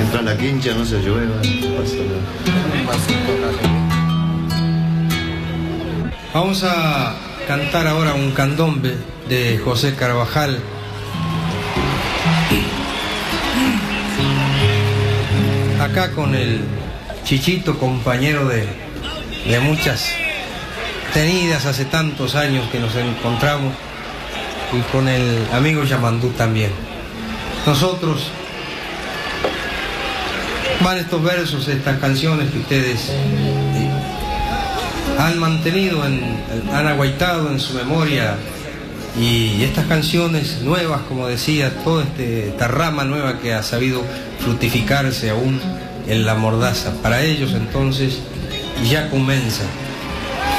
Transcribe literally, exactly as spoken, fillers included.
Mientras la quincha no se llueva, no pasa nada. Vamos a cantar ahora un candombe de José Carvajal. Acá con el Chichito, compañero de, de muchas tenidas hace tantos años que nos encontramos, y con el amigo Yamandú también. Nosotros van estos versos, estas canciones que ustedes eh, han mantenido, en, han aguaitado en su memoria, y estas canciones nuevas, como decía, toda este, esta rama nueva que ha sabido fructificarse aún en la mordaza. Para ellos entonces ya comienza